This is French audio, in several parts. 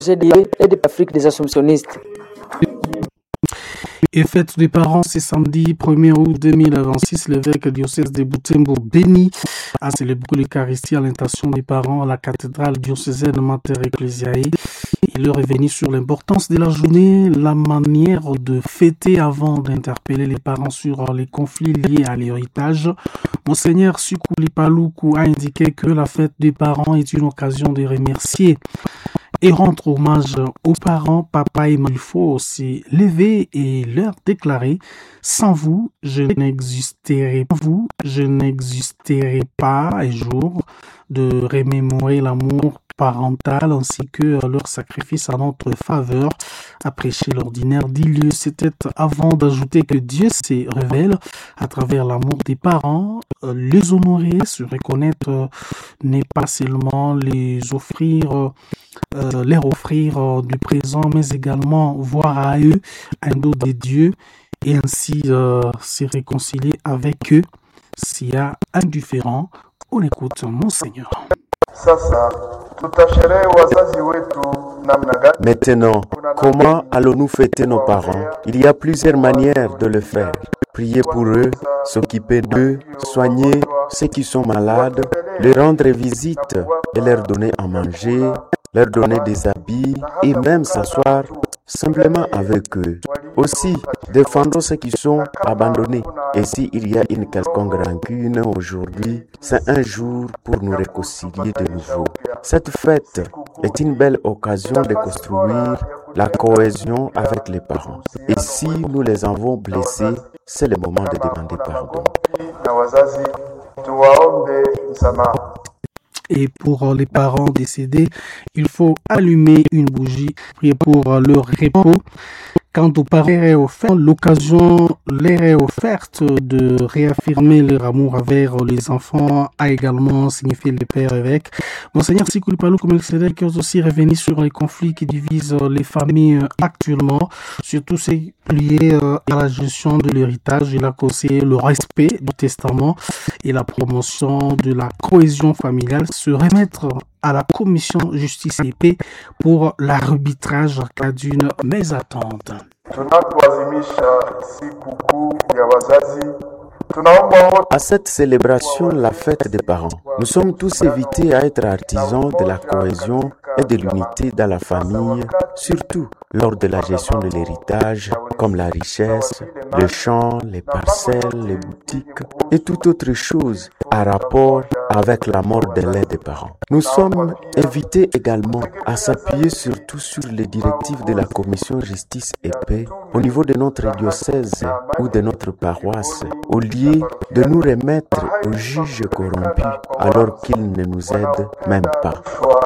et de l'Afrique des Assomptionnistes. Et fête des parents, c'est samedi 1er août 2026. L'évêque diocèse de Butembo béni a célébré l'Eucharistie à l'intention des parents à la cathédrale diocésaine Mater Ecclesiae. Il leur est venu sur l'importance de la journée, la manière de fêter avant d'interpeller les parents sur les conflits liés à l'héritage. Monseigneur Sikuli Paluku a indiqué que la fête des parents est une occasion de remercier et rendre hommage aux parents, papa et maman. Il faut aussi lever et leur déclarer: sans vous, je n'existerai pas. Un jour de remémorer l'amour parental ainsi que leur sacrifice à notre faveur. À prêcher l'ordinaire dit-lieu, c'était avant d'ajouter que Dieu se révèle à travers l'amour des parents. Les honorer, se reconnaître n'est pas seulement leur offrir du présent, mais également voir à eux un don de Dieu et ainsi se réconcilier avec eux. S'il y a un différent, on écoute Monseigneur. Maintenant, comment allons-nous fêter nos parents? Il y a plusieurs manières de le faire. Prier pour eux, s'occuper d'eux, soigner ceux qui sont malades, leur rendre visite et leur donner à manger, leur donner des habits et même s'asseoir simplement avec eux. Aussi, défendons ceux qui sont abandonnés. Et s'il y a une quelconque rancune aujourd'hui, c'est un jour pour nous réconcilier de nouveau. Cette fête est une belle occasion de construire la cohésion avec les parents. Et si nous les avons blessés, c'est le moment de demander pardon. Et pour les parents décédés, il faut allumer une bougie, prier pour leur repos. Quant aux parents, l'occasion leur est offerte de réaffirmer leur amour envers les enfants, a également signifié le père évêque. Monseigneur Sikuli Paluku qui est aussi revenu sur les conflits qui divisent les familles actuellement, surtout ceux liés à la gestion de l'héritage. Il a conseillé le respect du testament et la promotion de la cohésion familiale, se remettre à la commission justice et paix pour l'arbitrage en cas d'une mésattente. À cette célébration, la fête des parents, nous sommes tous invités à être artisans de la cohésion et de l'unité dans la famille, surtout lors de la gestion de l'héritage, comme la richesse, le champ, les parcelles, les boutiques et toute autre chose à rapport avec la mort de l'un des parents. Nous sommes invités également à s'appuyer surtout sur les directives de la commission justice et paix au niveau de notre diocèse ou de notre paroisse, au lieu de nous remettre aux juges corrompus alors qu'ils ne nous aident même pas.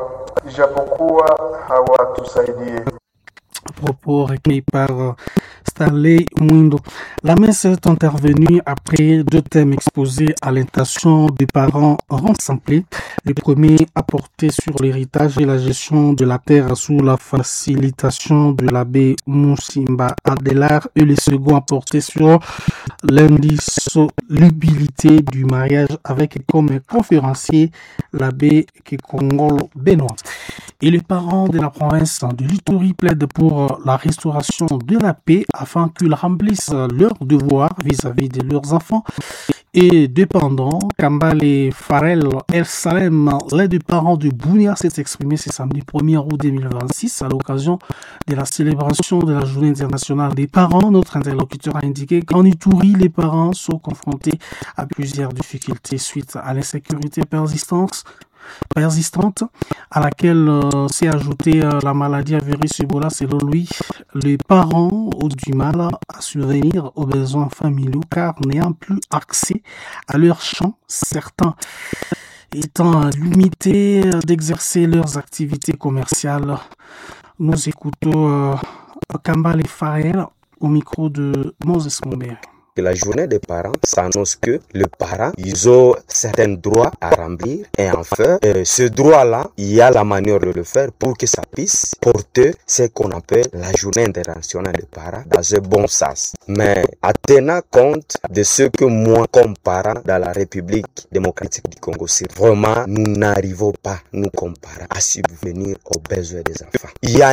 Propos recueillis par Stanley Mwindo. La messe est intervenue après deux thèmes exposés à l'intention des parents rassemblés. Le premier a porté sur l'héritage et la gestion de la terre sous la facilitation de l'abbé Moussimba Adelar et le second a porté sur l'indissolubilité du mariage avec comme conférencier l'abbé Kikongolo Benoît. Et les parents de la province de l'Ituri plaident pour la restauration de la paix afin qu'ils remplissent leurs devoirs vis-à-vis de leurs enfants et dépendants. Kambale Farel El Salem, l'un des parents de Bounia, s'est exprimé ce samedi 1er août 2026 à l'occasion de la célébration de la Journée internationale des parents. Notre interlocuteur a indiqué qu'en Ituri, les parents sont confrontés à plusieurs difficultés suite à l'insécurité persistante à laquelle s'est ajoutée la maladie à virus Ebola. Selon lui, les parents ont du mal à subvenir aux besoins familiaux car n'ayant plus accès à leur champ, certains étant limités d'exercer leurs activités commerciales. Nous écoutons Kambale Farel au micro de Moses Mombere. La journée des parents s'annonce que les parents, ils ont certains droits à remplir et enfin, ce droit-là, il y a la manière de le faire pour que ça puisse porter ce qu'on appelle la journée internationale des parents dans un bon sens. Mais en tenant compte de ce que moi, comme parent dans la République démocratique du Congo, c'est vraiment, nous n'arrivons pas, nous comme parents, à subvenir aux besoins des enfants. Il y a